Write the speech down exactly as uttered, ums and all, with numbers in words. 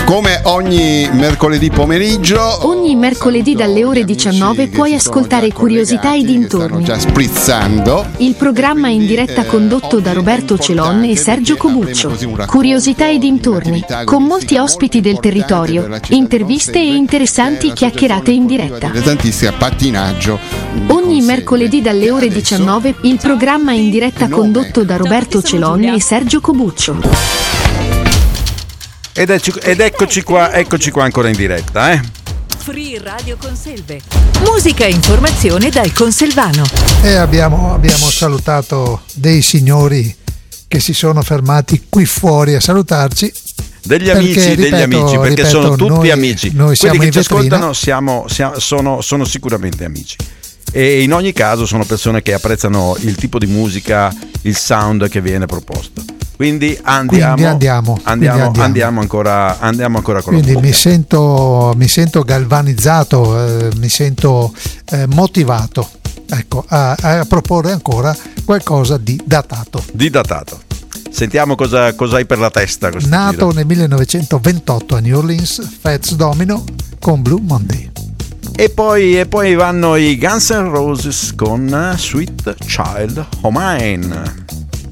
Come ogni mercoledì pomeriggio, Ogni mercoledì dalle ore diciannove puoi ascoltare Curiosità e dintorni. Stanno già sprizzando. Il programma in diretta condotto da Roberto Celon e Sergio Cobuccio. Curiosità e dintorni, con molti ospiti del territorio, interviste e interessanti chiacchierate in diretta. Interessantissima pattinaggio. Ogni mercoledì dalle ore diciannove il programma in diretta condotto da Roberto Celon e Sergio Cobuccio. Ed, ecco, ed eccoci qua, eccoci qua ancora in diretta, eh? Free Radio Conselve. Musica e informazione dal Conselvano. E abbiamo, abbiamo salutato dei signori che si sono fermati qui fuori a salutarci. Degli Perché, amici, ripeto, degli amici, perché ripeto, sono tutti noi, amici. Noi Quelli che ci vetrina. ascoltano siamo, siamo, sono, sono sicuramente amici. E in ogni caso sono persone che apprezzano il tipo di musica, il sound che viene proposto. Quindi andiamo, Quindi andiamo, andiamo, quindi andiamo. andiamo ancora, andiamo ancora con Quindi la mi sento, mi sento galvanizzato, eh, mi sento eh, motivato, ecco, a, a proporre ancora qualcosa di datato. Di datato. Sentiamo cosa, cosa hai per la testa. Nato giro. nel millenovecentoventotto a New Orleans, Fats Domino con Blue Monday. E poi, e poi vanno i Guns N' Roses con Sweet Child O' Mine.